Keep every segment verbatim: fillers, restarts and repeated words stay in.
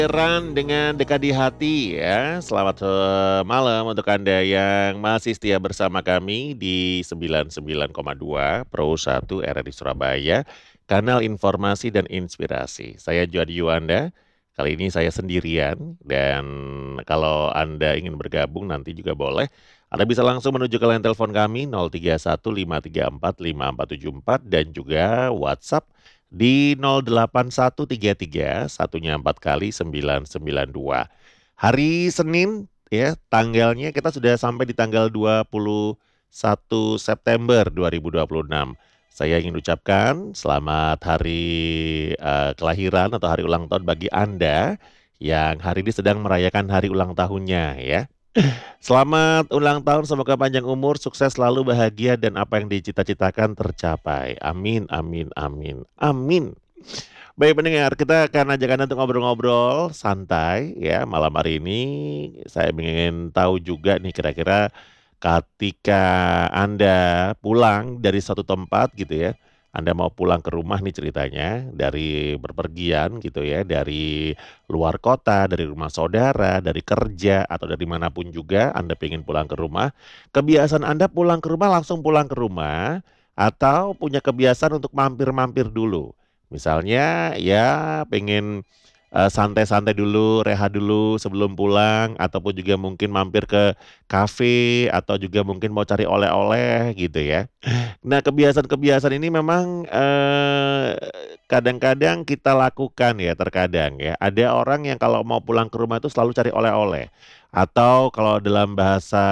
Heran dengan dekat di hati ya. Selamat, eee, malam untuk Anda yang masih setia bersama kami di sembilan puluh sembilan koma dua Pro satu R R I Surabaya, kanal informasi dan inspirasi. Saya Juadi Yuwanda, kali ini saya sendirian dan kalau Anda ingin bergabung nanti juga boleh. Anda bisa langsung menuju ke line telepon kami nol tiga satu lima tiga empat lima empat tujuh empat dan juga WhatsApp di nol delapan satu tiga tiga, satunya empat kali sembilan sembilan dua. Hari Senin ya, tanggalnya kita sudah sampai di tanggal dua puluh satu September dua ribu dua puluh enam. Saya ingin ucapkan selamat hari eh, kelahiran atau hari ulang tahun bagi Anda yang hari ini sedang merayakan hari ulang tahunnya ya. Selamat ulang tahun, semoga panjang umur, sukses selalu, bahagia, dan apa yang dicita-citakan tercapai. Amin, amin, amin, amin. Baik pendengar, kita akan ajak Anda untuk ngobrol-ngobrol santai ya malam hari ini. Saya ingin tahu juga nih kira-kira ketika Anda pulang dari suatu tempat gitu ya, Anda mau pulang ke rumah nih ceritanya dari berpergian gitu ya, dari luar kota, dari rumah saudara, dari kerja atau dari manapun juga Anda pengen pulang ke rumah. Kebiasaan Anda pulang ke rumah langsung pulang ke rumah atau punya kebiasaan untuk mampir-mampir dulu. Misalnya ya pengen eh, santai-santai dulu, rehat dulu sebelum pulang ataupun juga mungkin mampir ke kafe atau juga mungkin mau cari oleh-oleh gitu ya. Nah, kebiasaan-kebiasaan ini memang, eee, kadang-kadang kita lakukan ya, terkadang ya. Ada orang yang kalau mau pulang ke rumah itu selalu cari oleh-oleh, atau kalau dalam bahasa,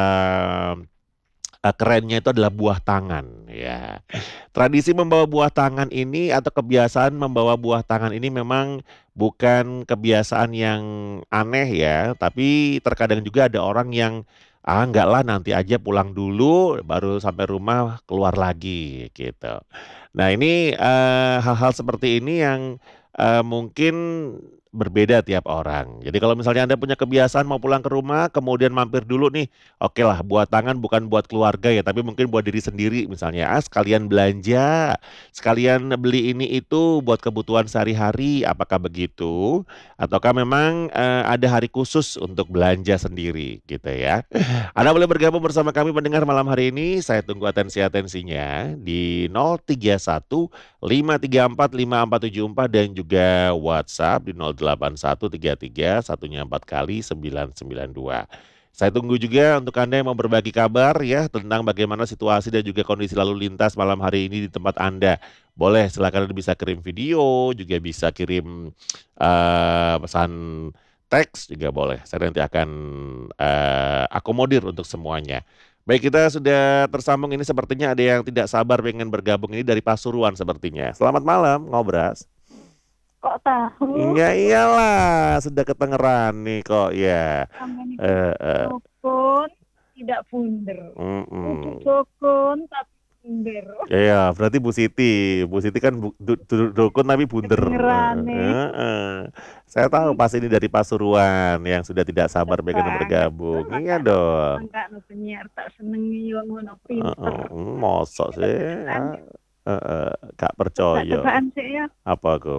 eee, kerennya itu adalah buah tangan, ya. Tradisi membawa buah tangan ini atau kebiasaan membawa buah tangan ini memang bukan kebiasaan yang aneh ya, tapi terkadang juga ada orang yang, "Ah, enggak lah nanti aja pulang dulu baru sampai rumah keluar lagi," gitu. Nah ini, eee, hal-hal seperti ini yang, eee, mungkin berbeda tiap orang. Jadi kalau misalnya Anda punya kebiasaan mau pulang ke rumah kemudian mampir dulu nih, oke lah buat tangan bukan buat keluarga ya, tapi mungkin buat diri sendiri misalnya, ah, sekalian belanja, sekalian beli ini itu buat kebutuhan sehari-hari, apakah begitu? Ataukah memang, eee, ada hari khusus untuk belanja sendiri gitu ya? Anda boleh bergabung bersama kami pendengar malam hari ini, saya tunggu atensi-atensinya di nol tiga satu lima tiga empat lima empat tujuh empat dan juga WhatsApp di nol delapan satu tiga tiga, satunya empat kali sembilan sembilan dua. Saya tunggu juga untuk Anda yang mau berbagi kabar ya tentang bagaimana situasi dan juga kondisi lalu lintas malam hari ini di tempat Anda. Boleh silakan Anda bisa kirim video, juga bisa kirim eh, pesan teks juga boleh. Saya nanti akan eh, akomodir untuk semuanya. Baik, kita sudah tersambung ini sepertinya ada yang tidak sabar pengen bergabung ini dari Pasuruan sepertinya. Selamat malam, Ngobras. Kok tahu? Ya iyalah, sudah kedengeran nih kok ya. Sampean itu Eh, eh, dukun, tidak bunder. Kudu mm-mm. dukun tapi bunder. Iya, berarti Bu Siti. Bu Siti kan bu- du- du- dukun tapi bunder. Kedengeran nih. Eh, eh. Saya tahu pas ini dari Pasuruan yang sudah tidak sabar Mantep pengen banget. bergabung. Oh, Iya mangga dong. mangga no penyiar tak senengi wong ngono Eh, pinter. eh, mosok sih. Kedengeran. Ah, eh, eh, Gak percaya. Tebak-tebakan sih ya. Apa aku?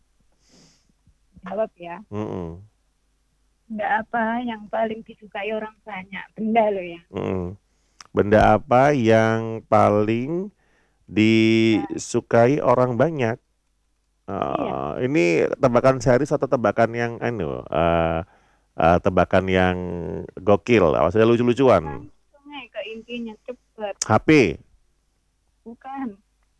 Jawab ya. Mm-mm, Enggak apa yang paling disukai orang banyak. Benda lo ya. mm-mm. Benda apa yang paling Nah, disukai orang banyak? iya. Eh, ini tebakan serius atau tebakan yang anu, eh, eh, tebakan yang gokil, maksudnya lucu-lucuan. Langsung aja ke intinya cepet. H P, Bukan.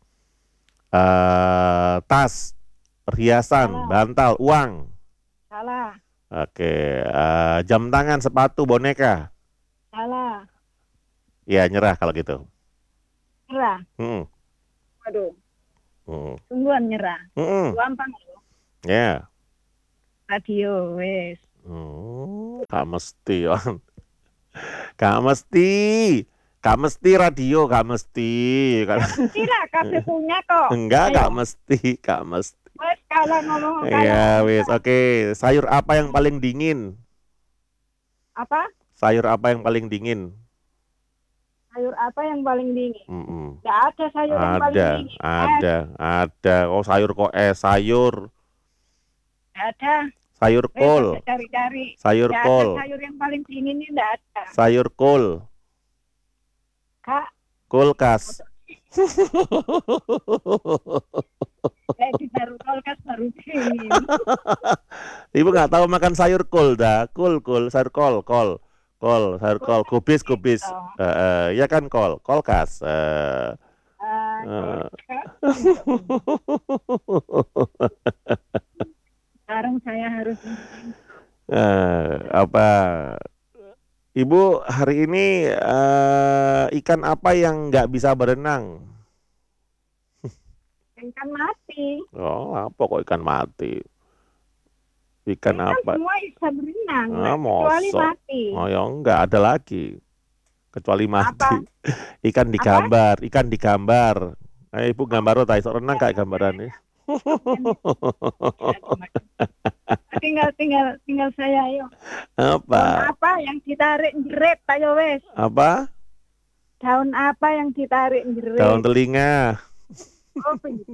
eh, tas, perhiasan, Salah. bantal, uang. Salah. Oke, eh, jam tangan, sepatu, boneka. Salah. Ya nyerah kalau gitu. Nyerah. Mm-mm, Waduh. mm-mm, Sungguhan nyerah. mm-mm. Gampang loh. Ya, Radio wes. Hmm, gak mesti, on. Gak mesti, gak mesti radio, gak mesti. Ya mestilah kabeh punya kok. Enggak, gak Ayo. mesti, gak mesti. Wes kalau ngomong kalau Ya, wis, bisa. oke. Sayur apa yang paling dingin? Apa? Sayur apa yang paling dingin? Sayur apa yang paling dingin? Mm-mm. Gak ada sayur yang paling Ada, dingin. Es. ada, ada. Oh, sayur kok eh sayur. Gak ada. Sayur Repot kol. ya cari-cari. Sayur Nggak ada kol. sayur yang paling dingin ini, nggak ada. Sayur kol. Kak, Kulkas. eh ditaruh kulkas baru dingin. Ibu nggak tahu makan sayur kol dah. Kol, kol, sayur kol, kol. Kol, sayur kol, kubis, kubis. Oh, Eh, eh, ya kan kol, kolkas. Eh, ah, eh. kulkas. Sekarang saya harus Eh, apa? Ibu hari ini eh, ikan apa yang nggak bisa berenang? ikan mati. Oh, apa kok ikan mati? Ikan Ikan apa? semua bisa berenang, Ah, Mbak, kecuali mosok. mati. Oh ya enggak ada lagi. Kecuali mati. Apa? Ikan Apa? digambar, ikan digambar. Eh, ibu gambar tak iso renang kayak gambaran nih. tinggal tinggal tinggal saya ayo. Daun Apa? apa yang ditarik jerit, ayo wes. Apa? Daun apa yang ditarik jerit? Daun telinga. Oh, begitu.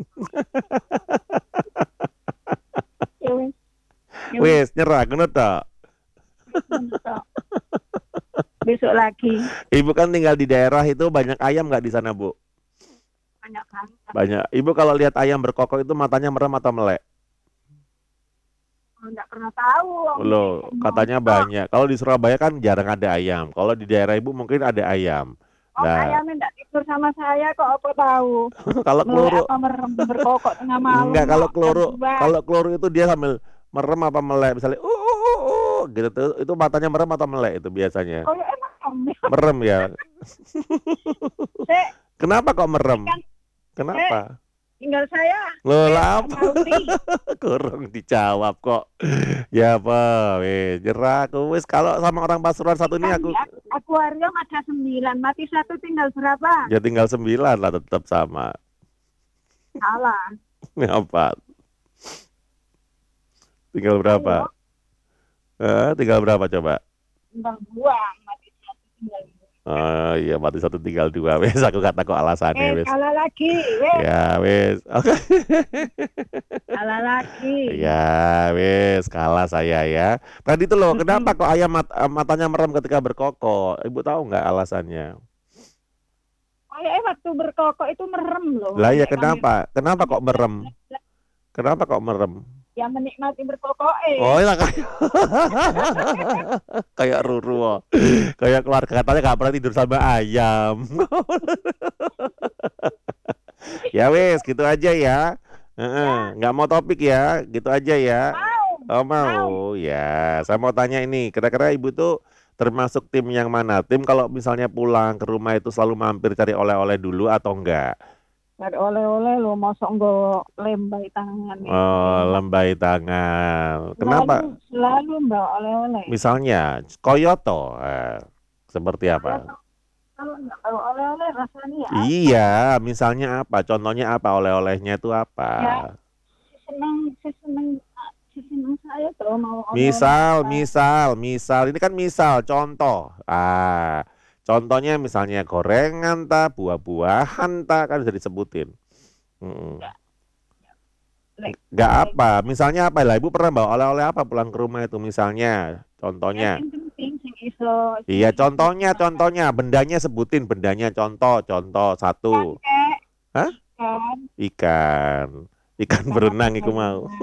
Ya wes. Ya Wes, nyerah ngono tok. Besok. Besok lagi. Ibu kan tinggal di daerah itu banyak ayam nggak di sana, Bu? Banyak banget. Banyak. Ibu kalau lihat ayam berkokok itu matanya merem atau melek? Enggak pernah tahu. Loh, katanya banyak. Kalau di Surabaya kan jarang ada ayam. Kalau di daerah Ibu mungkin ada ayam. Oh, Nah, ayamnya enggak tidur sama saya kok, apa tahu. kalau Melek keluru apa merem berkokok tengah malam. enggak, kalau kok, keluru jam dua. kalau keluru itu dia sambil merem apa melek misalnya uh, uh, uh, uh, gitu tuh, itu matanya merem atau melek itu biasanya. Oh, ya emang. Merem ya. Sek, Kenapa kok merem? Kan, Kenapa? tinggal saya. Loh, Eh, lah Pak apa? Maudi. Kurang dijawab kok. Ya apa, weh, jerah aku wis kalau sama orang Pasuruan satu ini Kan aku di ak- akuarium ada sembilan, mati satu tinggal berapa? ya tinggal sembilan lah tetap sama. Salah. Apa? Tinggal berapa? Ayo, Eh, tinggal berapa coba? tinggal buang, mati satu tinggal buang. Oh iya, mati satu tinggal dua. Wes aku kata kok alasannya Eh, wes. kalah lagi, wes. Ya wes. Oke. Kalah lagi. Ya wes, kalah saya ya. Tadi itu loh, kenapa kok ayam mat- matanya merem ketika berkokok? Ibu tahu nggak alasannya? Oh ya, eh, waktu berkokok itu merem loh. Lah ya Kayak kenapa? Kenapa kok merem? kami- Kenapa kok merem? Ya menikmati berkokok eh. Oh ya kayak kayak Ruru, oh. Kayak keluarga katanya nggak pernah tidur sama ayam. Ya wes, gitu aja ya. Heeh, nggak mau topik ya, gitu aja ya. Mau. Oh mau, ya. Saya mau tanya ini, kira-kira ibu tuh termasuk tim yang mana? Tim kalau misalnya pulang ke rumah itu selalu mampir cari oleh-oleh dulu atau enggak? Cari oleh-oleh lo, mosok nggak lembai tangan. nih. Oh, lembai tangan. Kenapa? Selalu, selalu mbak oleh-oleh. Misalnya Koyoto, eh, seperti apa? Kalau nggak bawa oleh-oleh rasanya ya. Iya, misalnya apa? Contohnya apa? Oleh-olehnya itu apa? Ya. Senang, senang, senang saya tuh mau oleh-oleh. Misal, apa. misal, misal. Ini kan misal, contoh. Ah, contohnya misalnya gorengan ta, buah-buahan ta, kan bisa disebutin. Mm. Lek- Gak lek- apa, misalnya apa lah? Ibu pernah bawa oleh-oleh apa pulang ke rumah itu misalnya? Contohnya. Yang penting sing iso. sing Iya, iso contohnya, dimakan. contohnya, bendanya sebutin, bendanya contoh, contoh satu. Kakek. Hah? Kan. Ikan, ikan Sama berenang iku berenang. mau.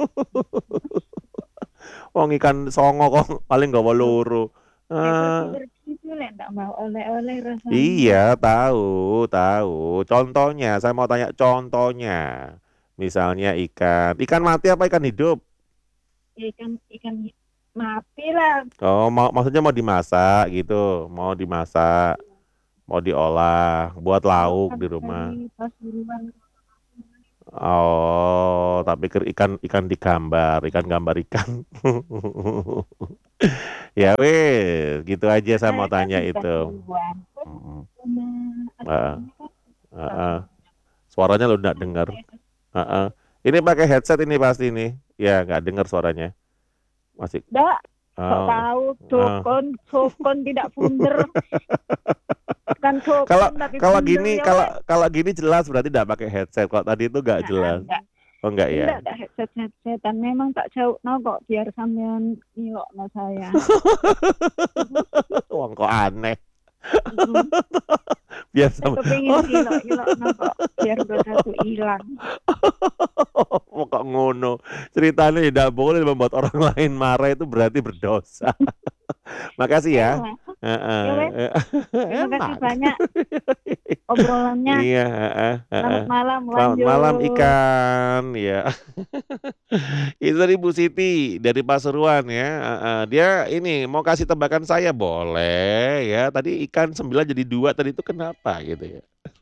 Wong ikan songo kok paling gak loro. Ah, Bersih-bersih itu lek ndak mau oleh-oleh rasanya. iya, tahu, tahu. Contohnya, saya mau tanya contohnya. Misalnya ikan, ikan mati apa ikan hidup? Ikan ikan mati lah. Oh, mau maksudnya mau dimasak gitu, mau dimasak, mau diolah, buat lauk di rumah. Dari Pasuruan. Oh, tak pikir ikan ikan digambar, ikan gambar ikan. Ya weh, gitu aja saya mau Saya kan tanya di itu. Pasuruan. Mm, Sama ah, adiknya kan ah, ah. Suaranya lu nggak dengar. Ah, ah. Ini pakai headset ini pasti nih. Ya nggak dengar suaranya. Masih. Ndak, kok Oh. tahu sokon, sokon tidak bunder. Bukan sokon Kalau tapi kalau bunder gini, ya, kalau wes. kalau gini jelas berarti nggak pakai headset. Kalau tadi itu nggak Nggak jelas. ada. Oh enggak ya? Ndak, ndak headset-headsetan, memang tak jaukno kok biar sampean ngiokno saya. Wong kok aneh. Mhm. Biar Saya sama kepengin oh. diilok-ilokno kok, biar dosaku ilang. Oh kok ngono, ceritanya tidak boleh membuat orang lain marah itu berarti berdosa. Makasih ya. Emang? Ya wes, Heeh, terima kasih emang. banyak obrolannya. Iya, heeh heeh. Selamat malam, Selamat malam lanjut. ikan, ya. Itu tadi Bu Siti dari Pasuruan ya, heeh. Dia ini mau kasih tebakan saya, boleh ya. Tadi ikan sembilan jadi dua tadi itu kenapa gitu ya.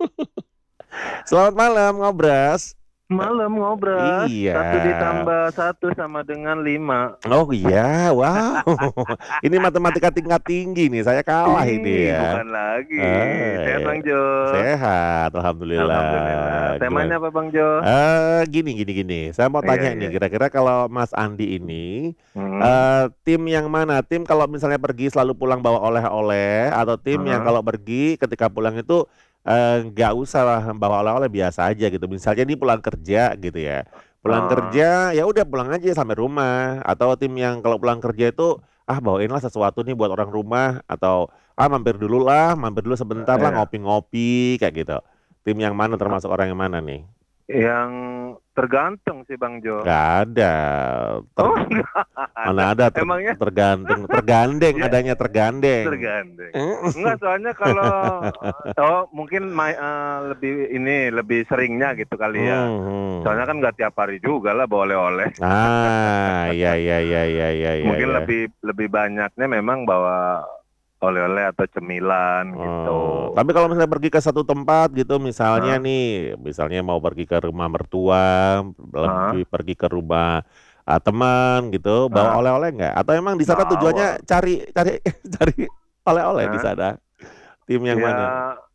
Selamat malam Ngobras. Malam Ngobras, Iya. satu ditambah satu sama dengan lima. Oh iya, wow. Ini matematika tingkat tinggi nih, saya kalah ini Ih, ya. bukan lagi. Oh, Sehat iya. Bang Jo? Sehat, alhamdulillah. Alhamdulillah. Gimana? Temanya apa Bang Jo? Eee, gini gini gini, saya mau Iya tanya iya. nih, kira-kira kalau Mas Andi ini, Mhm. eee, tim yang mana? Tim kalau misalnya pergi selalu pulang bawa oleh-oleh, atau tim yang Heeh. kalau pergi ketika pulang itu, eee, nggak usah bawa oleh-oleh, biasa aja gitu. Misalnya nih pulang kerja gitu ya, pulang Oh. kerja, ya udah pulang aja sampai rumah, atau tim yang kalau pulang kerja itu, ah bawainlah sesuatu nih buat orang rumah, atau ah mampir dulu lah, mampir dulu sebentar lah Iya. ngopi-ngopi kayak gitu. Tim yang mana, termasuk orang yang mana nih? Yang tergantung sih Bang Jo. Nggak ada. Ter Oh nggak mana ada. ada ter Emangnya? tergantung, tergandeng Ya, adanya tergandeng. tergandeng. Mhm. Enggak, soalnya kalau oh mungkin mai eee, lebih ini, lebih seringnya gitu kali ya. Soalnya Mhm. kan nggak tiap hari juga lah bawa oleh-oleh. Ah, iya iya iya iya iya iya Mungkin iya. lebih lebih banyaknya memang bawa oleh-oleh atau cemilan gitu. Oh, tapi kalau misalnya pergi ke satu tempat gitu, misalnya Heeh. nih, misalnya mau pergi ke rumah mertua, Heeh. lebih pergi ke rumah, eee, teman gitu, bawa Heeh. oleh-oleh nggak? Atau emang di sana Bawa. tujuannya cari cari cari oleh-oleh di Heeh. sana? Tim yang Ya mana?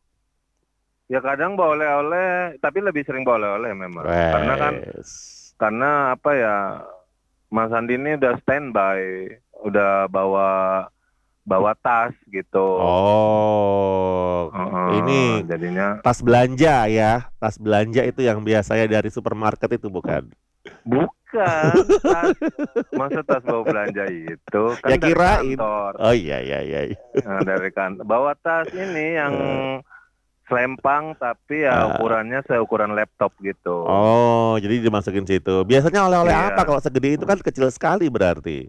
ya kadang bawa oleh-oleh, tapi lebih sering bawa oleh-oleh memang. Karena kan Wes. karena apa ya, Mas Andi ini udah standby, udah bawa bawa tas gitu. Oh, Heeh, ini jadinya tas belanja ya, tas belanja itu yang biasanya dari supermarket itu bukan? Bukan, tas masa tas bawa belanja itu, kan Ya dari kirain. kantor. Oh iya iya iya. Nah, dari kan bawa tas ini yang Eee. selempang tapi ya Eee. ukurannya seukuran laptop gitu. Oh, jadi dimasukin situ. Biasanya oleh-oleh apa Iya. kalau segede itu kan kecil sekali berarti?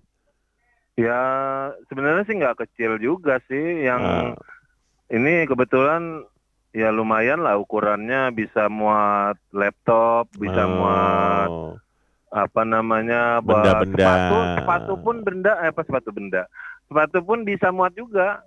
Ya sebenarnya sih nggak kecil juga sih, yang Eee. ini kebetulan ya lumayan lah ukurannya, bisa muat laptop, bisa muat Oh. apa namanya, buat Benda-benda. sepatu sepatu pun benda eh apa sepatu benda, sepatu pun bisa muat juga.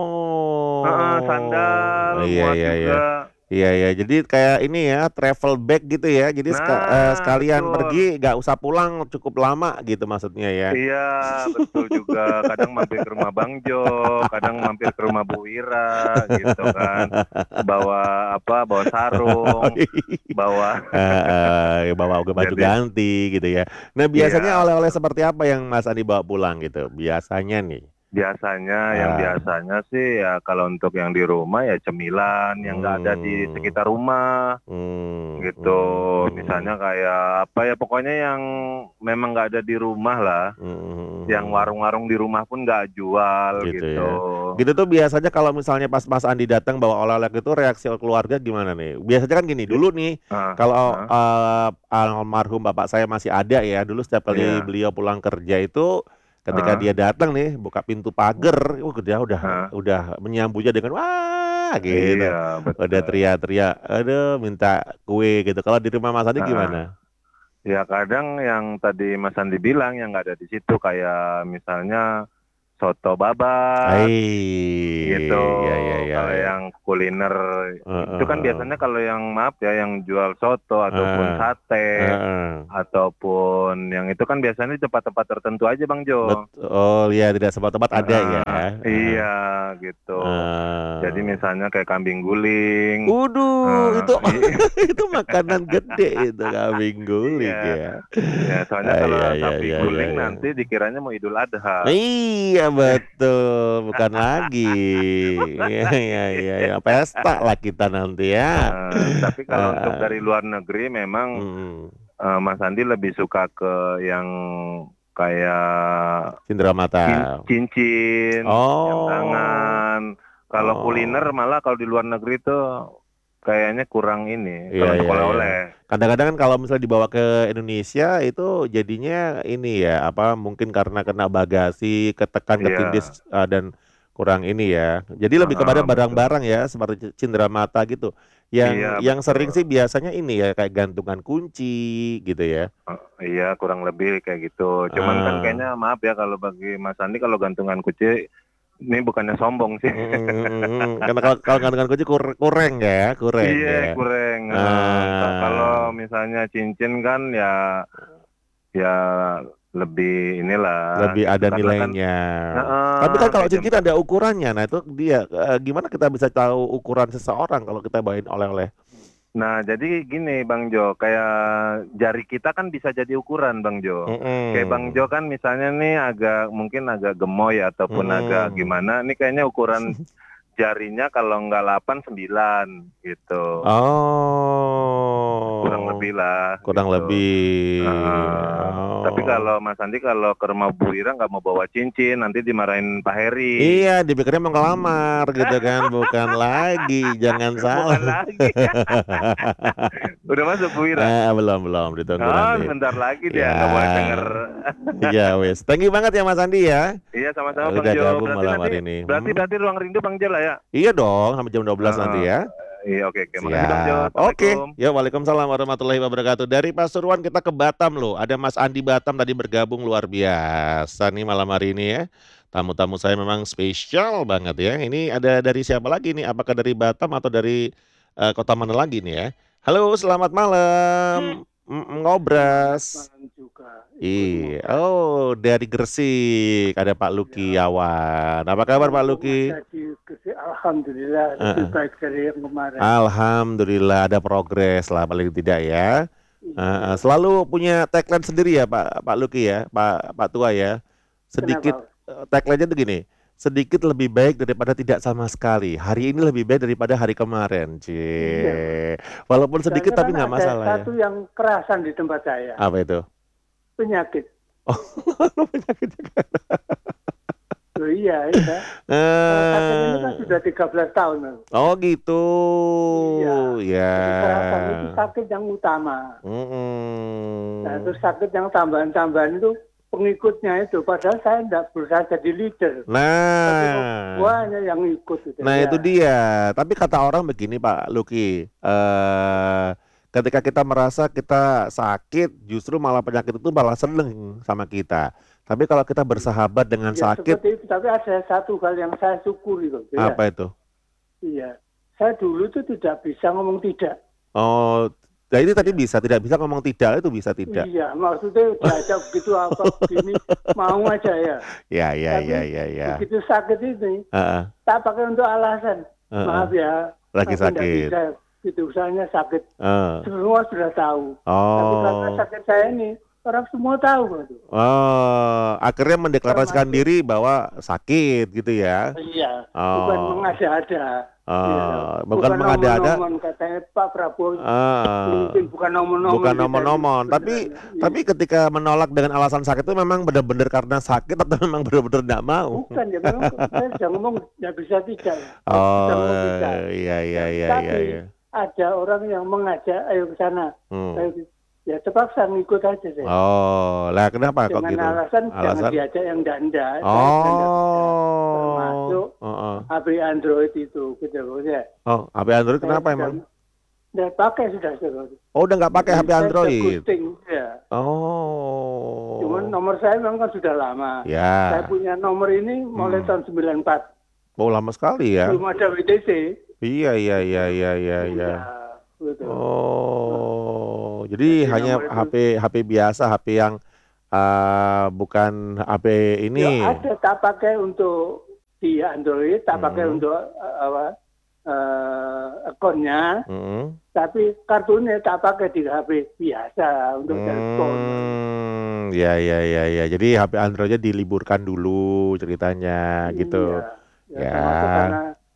Heeh, Oh, sandal iya muat iya iya. juga. Iya iya, jadi kayak ini ya, travel bag gitu ya, jadi seka eee, Nah, sekalian betul. pergi nggak usah pulang cukup lama gitu maksudnya ya? Iya, betul juga. Kadang mampir ke rumah Bang Jo, kadang mampir ke rumah Bu Ira gitu kan. Bawa apa, bawa sarung, bawa Heeh, bawa baju jadi ganti gitu ya. Nah biasanya Iya, oleh-oleh betul. seperti apa yang Mas Andi bawa pulang gitu, biasanya nih? Biasanya, yang Ah. biasanya sih ya kalau untuk yang di rumah ya cemilan yang nggak ada di Mmm. sekitar rumah, Mmm, gitu. mhm mhm. Misalnya kayak apa ya, pokoknya yang memang nggak ada di rumah lah, Mhm mhm yang mhm. warung-warung di rumah pun nggak jual Gitu gitu. ya. Gitu tuh biasanya kalau misalnya pas Mas Andi datang bawa oleh-oleh gitu, reaksi keluarga gimana nih? Biasanya kan gini, Di dulu nih heeh kalau, heeh. eee, almarhum bapak saya masih ada ya, dulu setiap kali Iya. beliau pulang kerja itu, ketika Heeh. dia datang nih, buka pintu pagar, uh dia udah Heeh. udah menyambutnya dengan wah gitu, Iya, udah betul. teriak-teriak, aduh minta kue gitu. Kalau di rumah Mas Andi Heeh. gimana? Ya kadang yang tadi Mas Andi bilang yang nggak ada di situ, kayak misalnya soto babat gitu. Ai, ya ya ya Kalau ya. yang kuliner itu Heeh kan biasanya heeh. kalau yang maaf ya, yang jual soto ataupun Heeh, sate, heeh. ataupun yang itu kan biasanya di tempat-tempat tertentu aja Bang Bet Jo. oh ya, tidak semua tempat ada ya? Heeh, Heeh. iya gitu. Jadi Oh. misalnya kayak kambing guling, Waduh, eee, itu i itu makanan gede itu, kambing guling Iya. ya. Ya soalnya Ah, kalau ya ya sapi ya ya guling ya. nanti dikiranya mau Idul Adha. Iya betul, bukan lagi. Iya iya iya iya, pesta lah kita nanti ya. Heeh, tapi kalau untuk Heeh. dari luar negeri memang Mhm. eee, Mas Andi lebih suka ke yang kayak cin Cindera mata. cincin, jam Oh. tangan. Kalau kuliner Oh. malah kalau di luar negeri tuh kayaknya kurang ini, Iya kalau untuk iya iya. oleh-oleh. Kadang-kadang kan kalau misalnya dibawa ke Indonesia itu jadinya ini ya, apa, mungkin karena kena bagasi, ketekan, ketindih, Iya. eee, dan kurang ini ya. Jadi lebih kepada Heeh, betul. barang-barang ya, seperti ci cindera mata gitu. Yang Iya, yang sering sih betul. biasanya ini ya, kayak gantungan kunci gitu ya. Eee, iya kurang lebih kayak gitu. Cuman kan Ah. kayaknya maaf ya kalau bagi Mas Andi kalau gantungan kunci, ini bukannya sombong sih. Mhm mhm mhm. Karena kalau kalau gantungan kunci kur kureng ya, kureng Iya, ya. kurang, heeh. Ka kalau Ah. misalnya cincin kan ya ya lebih inilah Lebih gitu, ada karena kan nilainya. Tapi heeh, kan kalau kayak jam cincin ta ada ukurannya. Nah itu dia, eee, gimana kita bisa tahu ukuran seseorang kalau kita bawain oleh-oleh? Nah, jadi gini Bang Jo, kayak jari kita kan bisa jadi ukuran Bang Jo. Kayak Bang Jo Mhm. kan misalnya nih agak mungkin agak gemoy ataupun agak Mhm. gimana, nih kayaknya ukuran jarinya kalau nggak delapan, sembilan gitu. Kurang Oh. lebih lah Kurang gitu. lebih. Heeh. Tapi Oh. kalau Mas Andi kalau ke rumah Bu Ira nggak mau bawa cincin, nanti dimarahin Pak Heri. Iya, dipikirnya mau ngelamar gitu kan, bukan lagi, jangan salah. Bukan lagi. Udah masuk Bu Ira? Eh, belum belum, ditunggu Oh, nanti. sebentar lagi dia, Iya. nggak boleh denger. Iya wis. Thank you banget ya Mas Andi ya, Iya, sama-sama Bang udah Jo. gabung Berarti malam nanti hari ini. berarti Mhm. berarti Ruang Rindu Bang Jo lah ya? Iya dong, sampai jam dua belas nanti Heeh. ya. Iya, oke oke. Makasih Bang Jo, Siap. Oke. assalamualaikum. Ya, waalaikumsalam warahmatullahi wabarakatuh. Dari Pasuruan kita ke Batam loh. Ada Mas Andi Batam tadi bergabung, luar biasa nih malam hari ini ya. Tamu-tamu saya memang spesial banget ya. Ini ada dari siapa lagi nih? Apakah dari Batam atau dari, eee, kota mana lagi nih ya? Halo, selamat malam. Mhm, ngobras. Selamat malam juga, ikut Iya. ngobras. Oh, dari Gresik ada Pak Luki Ya. Yawan. Apa kabar Pak Mumpung Luki? ada di Gresik, alhamdulillah lebih Heeh. baik dari yang kemarin. Alhamdulillah ada progres lah paling tidak ya. Heeh. Iya. Selalu punya tagline sendiri ya Pak Pak Luki ya, Pak Pak Tua ya. Sedikit, Kenapa? eee, tagline-nya tuh gini, "Sedikit lebih baik daripada tidak sama sekali. Hari ini lebih baik daripada hari kemarin." Iya. Cie. Walaupun sedikit Soalnya tapi kan nggak ada masalah ya. satu yang kerasan di tempat saya. Apa itu? Penyakit. Oh, penyakit juga. Loh iya, iya. Kalau sakit ini kan Eee. sudah tiga belas tahun loh. Oh gitu. Iya. Ya. Jadi kerasan itu sakit yang utama. Nah, Mhm. terus sakit yang tambahan-tambahan itu pengikutnya itu. Padahal saya enggak berusaha jadi leader. Tapi kok Nah. semuanya yang ikut gitu Nah ya. itu dia. Tapi kata orang begini Pak Luki, eee, ketika kita merasa kita sakit, justru malah penyakit itu malah seneng sama kita. Tapi kalau kita bersahabat dengan Ya sakit. seperti itu, tapi ada satu hal yang saya syukuri loh. Ya. Apa itu? Iya. Saya dulu itu tidak bisa ngomong tidak. Oh, nah ini tadi bisa, tidak bisa ngomong tidak itu bisa tidak. Iya, maksudnya diajak begitu apa begini, mau aja ya. Ya ya Tapi ya ya ya. begitu sakit ini, Heeh. tak pakai untuk alasan. Heeh. Maaf ya, Lagi aku nggak sakit. bisa. Gitu, usahanya sakit. Heeh. Semua sudah tahu. Tapi karena Oh. sakit saya ini, orang semua tahu. Waduh. Oh, akhirnya mendeklarasikan Termasuk- diri bahwa sakit gitu ya. Iya, Oh. bukan mengada-ada. Oh, Gitu. bukan mengada-ada. nomor-nomor, katanya Pak Prabowo. Ah. Mungkin bukan nomor-nomor. Bukan kita nomor-nomor, ini tapi sebenarnya. tapi ketika menolak dengan alasan sakit itu memang benar-benar karena sakit atau memang benar-benar enggak mau? Bukan ya, memang saya sudah ngomong nggak bisa tidak. Saya Oh, sudah ngomong tidak. iya iya iya Tapi iya iya. ada orang yang mengajak, ayo ke sana. Hmm. Saya- Ya terpaksa ngikut aja saya. Oh, lah kenapa kok Dengan gitu? alasan, jangan Alasan? diajak yang danda. Oh. Termasuk Heeh. H P Android itu, gitu ya. Oh, H P Android kenapa Saya emang? Sudah pakai sudah. sudah. Oh, udah nggak pakai H P Saya sudah Android? ghosting, ya. Oh. Cuman nomor saya memang kan sudah lama. Ya. Saya punya nomor ini mulai Hmm. tahun sembilan puluh empat. Oh, lama sekali ya. Belum ada W T C. Iya iya iya iya iya iya. Ya, betul. Oh, jadi Jadi hanya nomor itu- H P H P biasa, H P yang eee, bukan H P ini. Ya ada, tak pakai untuk di Android, tak pakai Hmm. untuk eh, apa eh, akunnya, Mhm. tapi kartunya tak pakai di H P biasa untuk telepon. Hmm, ya ya ya ya. Jadi H P Android-nya diliburkan dulu ceritanya gitu. Iya. Ya, Ya. termasuk karena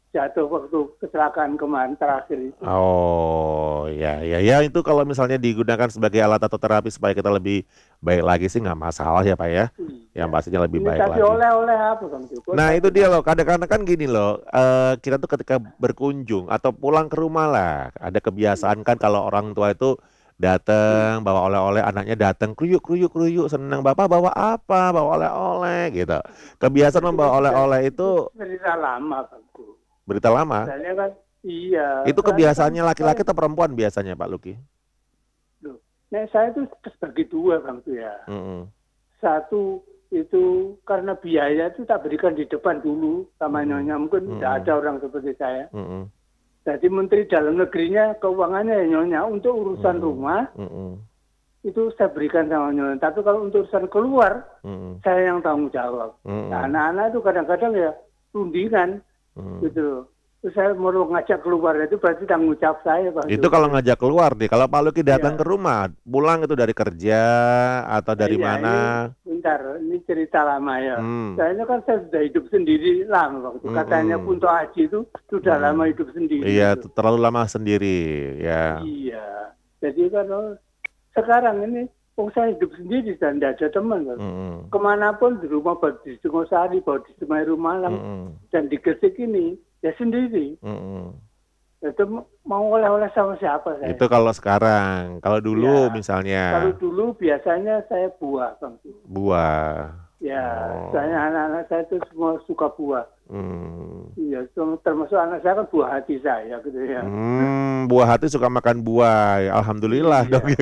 jatuh waktu kecelakaan kemarin terakhir itu. Oh, ya ya ya itu kalau misalnya digunakan sebagai alat atau terapi supaya kita lebih baik lagi sih nggak masalah ya Pak ya. Iya. Yang pastinya lebih Ini baik kasih lagi. oleh-oleh apa Bang Joko? Nah Saya itu dia bilang, loh, kadang-kadang kan gini loh, eh, kita tuh ketika berkunjung atau pulang ke rumah lah, ada kebiasaan kan kalau orang tua itu datang bawa oleh-oleh, anaknya datang kruyuk kruyuk kruyuk senang, bapak bawa apa, bawa oleh-oleh gitu. Kebiasaan itu kan membawa sudah oleh-oleh itu itu cerita lama Bang Joko. berita lama. Soalnya kan iya. Itu Soalnya kan kebiasaannya laki-laki saya, atau perempuan biasanya Pak Luki? loh, nah saya itu terbagi dua Bang tuh ya. Mm-mm. Satu itu karena biaya itu tak berikan di depan dulu sama Mm-mm. nyonya, mungkin tidak Mm-mm. ada orang seperti saya. Mm-mm. Jadi Menteri Dalam Negerinya keuangannya ya nyonya, untuk urusan Mm-mm. rumah Mm-mm. itu saya berikan sama nyonya. Tapi kalau untuk urusan keluar Mm-mm. saya yang tanggung jawab. Mm-mm. Nah, anak-anak itu kadang-kadang ya rundingan Mm. gitu loh. Terus saya mau ngajak keluar itu berarti tanggung jawab saya Pak Itu Joko. kalau ngajak keluar nih, kalau Pak Luki datang Iya. ke rumah, pulang itu dari kerja atau Nah, dari iya, mana? ini bentar, ini cerita lama ya. Hmm. Soalnya kan saya sudah hidup sendiri lama waktu. Katanya Mm-mm. Kunto Aji itu sudah Mm. lama hidup sendiri. Iya, gitu. t- terlalu lama sendiri, ya. Iya. Jadi kan oh, sekarang ini oh, saya hidup sendiri dan tidak ada teman. Bang. Mm-mm. Kemanapun di rumah, baik di Singosari, baik di Semeru Malang, Mm-mm. dan di Gresik ini, ya sendiri. Mm-mm. Itu mau oleh-oleh sama siapa saya? Itu kalau sekarang, kalau dulu Ya. misalnya Kalau dulu biasanya saya buah, Bang. buah. Ya, Oh. soalnya anak-anak saya itu semua suka buah. Hmm. Iya, termasuk anak saya kan buah hati saya gitu ya. Hmm, buah hati suka makan buah. Alhamdulillah Iya. dong ya.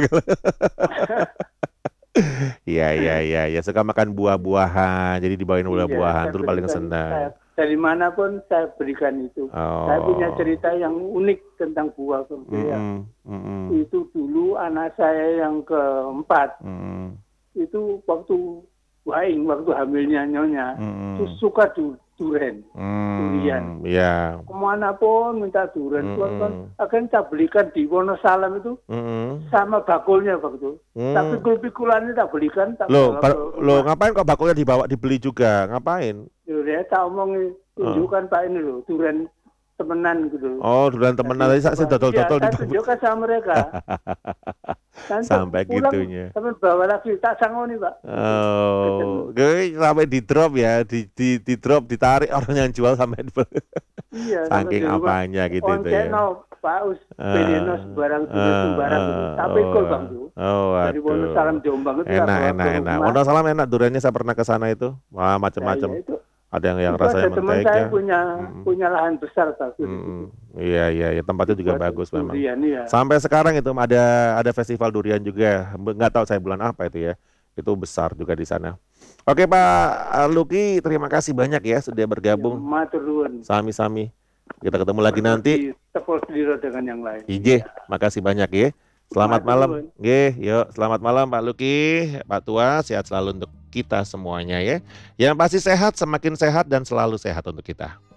Iya, iya, iya, ya suka makan buah-buahan. Jadi dibawain Iya, buah-buahan saya tuh paling berikan, senang. saya, dari manapun saya berikan itu. Saya punya Oh. cerita yang unik tentang buah gitu ya. Mm-mm. Mm-mm. Itu dulu anak saya yang keempat, Mm-mm. itu waktu waing, waktu hamilnya nyonya, Mm-mm. itu suka du, duren. Hmm, Durian. ya. Kemanapun minta duren. Mm-mm. Kan akhirnya saya belikan di Wonosalam itu Mm-mm. sama bakulnya waktu. Hmm. Tapi pikul-pikulannya tak belikan, tak Loh, bawa ka- ke loh rumah. ngapain kok bakulnya dibawa dibeli juga? Ngapain? Loh, dia tak omongin, tunjukkan Pak ini loh, duren temenan gitu. Oh, duluan temenan tadi saya Iya, dodol-dodol di saya tunjukkan sama mereka. Nanti Sampai pulang, gitunya. Sampai bawa lagi, tak sangoni Pak. Oh, gue sampai di drop ya, di di di drop ditarik orang yang jual sampai di- Iya, saking sampai di rumah. apanya gitu itu ya. Onceno, Pak Us, Beneno sembarang Ah, duren sembarang gitu. ah, Tapi ikut oh, Bang tuh. oh, Dari Wonosalam waduh. Jombang itu tak Enak, bawa enak, ke enak. rumah. Wonosalam enak duriannya, saya pernah ke sana itu. Wah, Nah, macam-macam. iya, itu, Ada yang yang itu rasanya ada teman saya mentega. punya Mm-mm. punya lahan besar Pak. Gitu. Mm-mm. Iya, iya, iya, tempatnya juga Buat bagus memang. durian, iya. Sampai sekarang itu ada ada festival durian juga. Nggak tahu saya bulan apa itu ya. Itu besar juga di sana. Oke Pak Luki, terima kasih banyak ya sudah bergabung. Matur nuwun. Sami-sami. Kita ketemu lagi nanti. Tepul sediro dengan yang lain. Ije, makasih banyak ya. Selamat Matur malam. nuwun. Nggih, yuk selamat malam Pak Luki, Pak Tua, sehat selalu untuk kita semuanya ya. Yang pasti sehat, semakin sehat dan selalu sehat untuk kita.